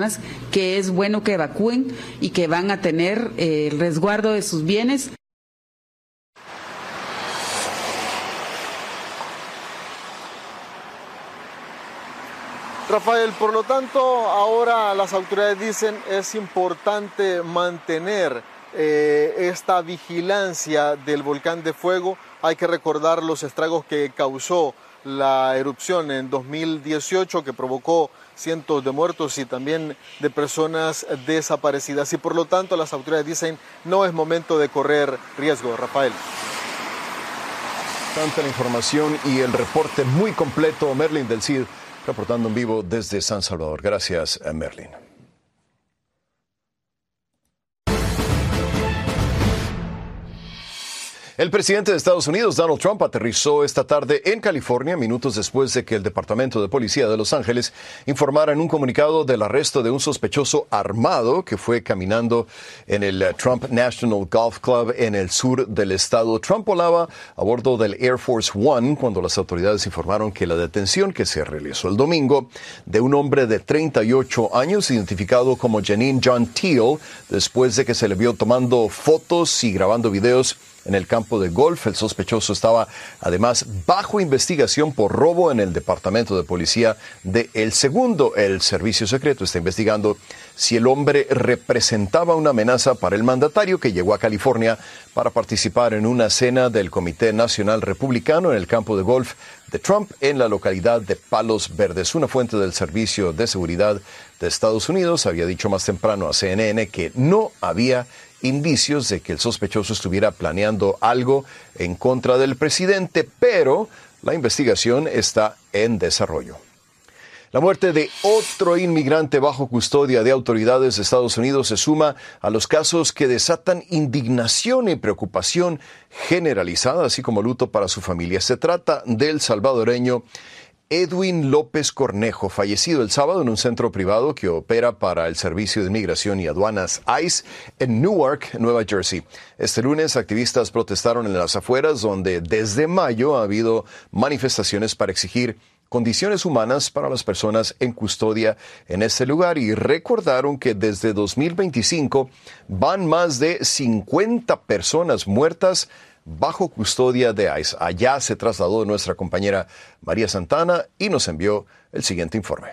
personas que es bueno que evacúen y que van a tener el resguardo de sus bienes. Rafael, por lo tanto, ahora las autoridades dicen es importante mantener esta vigilancia del volcán de fuego. Hay que recordar los estragos que causó la erupción en 2018, que provocó cientos de muertos y también de personas desaparecidas. Y por lo tanto, las autoridades dicen no es momento de correr riesgo. Rafael. Tanta la información y el reporte muy completo. Merlin del CID reportando en vivo desde San Salvador. Gracias, Merlin. El presidente de Estados Unidos, Donald Trump, aterrizó esta tarde en California, minutos después de que el Departamento de Policía de Los Ángeles informara en un comunicado del arresto de un sospechoso armado que fue caminando en el Trump National Golf Club en el sur del estado. Trump volaba a bordo del Air Force One cuando las autoridades informaron que la detención que se realizó el domingo de un hombre de 38 años, identificado como Janine John Teal, después de que se le vio tomando fotos y grabando videos en el campo de golf. El sospechoso estaba además bajo investigación por robo en el Departamento de Policía de El Segundo. El Servicio Secreto está investigando si el hombre representaba una amenaza para el mandatario que llegó a California para participar en una cena del Comité Nacional Republicano en el campo de golf de Trump en la localidad de Palos Verdes. Una fuente del Servicio de Seguridad de Estados Unidos había dicho más temprano a CNN que no había indicios de que el sospechoso estuviera planeando algo en contra del presidente, pero la investigación está en desarrollo. La muerte de otro inmigrante bajo custodia de autoridades de Estados Unidos se suma a los casos que desatan indignación y preocupación generalizada, así como luto para su familia. Se trata del salvadoreño Edwin López Cornejo, fallecido el sábado en un centro privado que opera para el Servicio de Inmigración y Aduanas ICE en Newark, Nueva Jersey. Este lunes, activistas protestaron en las afueras, donde desde mayo ha habido manifestaciones para exigir condiciones humanas para las personas en custodia en este lugar, y recordaron que desde 2025 van más de 50 personas muertas bajo custodia de ICE. Allá se trasladó nuestra compañera María Santana y nos envió el siguiente informe.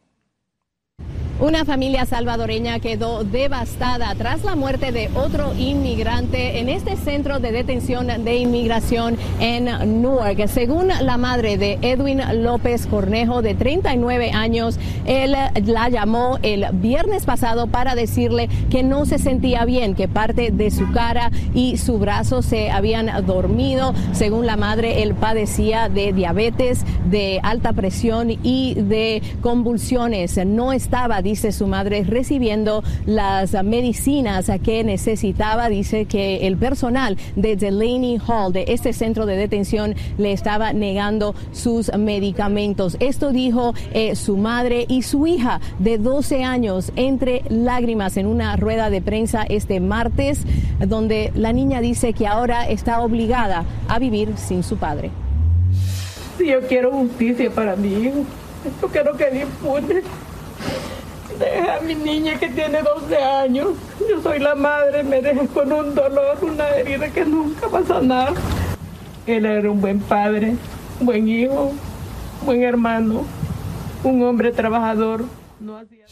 Una familia salvadoreña quedó devastada tras la muerte de otro inmigrante en este centro de detención de inmigración en Newark. Según la madre de Edwin López Cornejo, de 39 años, él la llamó el viernes pasado para decirle que no se sentía bien, que parte de su cara y su brazo se habían dormido. Según la madre, él padecía de diabetes, de alta presión y de convulsiones. No estaba, dice su madre, recibiendo las medicinas que necesitaba. Dice que el personal de Delaney Hall, de este centro de detención, le estaba negando sus medicamentos. Esto dijo su madre y su hija de 12 años entre lágrimas en una rueda de prensa este martes, donde la niña dice que ahora está obligada a vivir sin su padre. Sí, yo quiero justicia para mi hijo. Yo quiero que dispute. Deja a mi niña que tiene 12 años. Yo soy la madre, me deja con un dolor, una herida que nunca va a sanar. Él era un buen padre, buen hijo, buen hermano, un hombre trabajador. No hacía...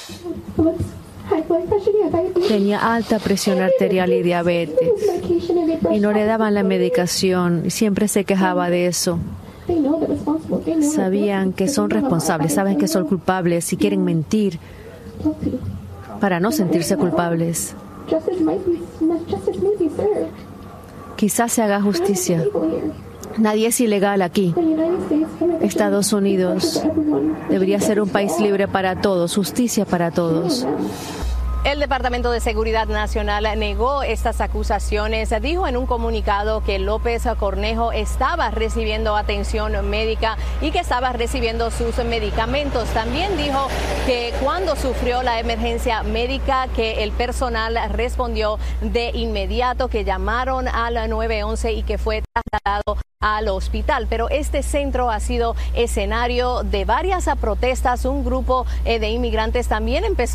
Tenía alta presión arterial y diabetes y no le daban la medicación y siempre se quejaba de eso. Sabían que son responsables, saben que son culpables y quieren mentir para no sentirse culpables. Quizás se haga justicia. Nadie es ilegal aquí. Estados Unidos debería ser un país libre para todos, justicia para todos. El Departamento de Seguridad Nacional negó estas acusaciones. Dijo en un comunicado que López Cornejo estaba recibiendo atención médica y que estaba recibiendo sus medicamentos. También dijo que cuando sufrió la emergencia médica, que el personal respondió de inmediato, que llamaron al 911 y que fue trasladado al hospital. Pero este centro ha sido escenario de varias protestas. Un grupo de inmigrantes también empezó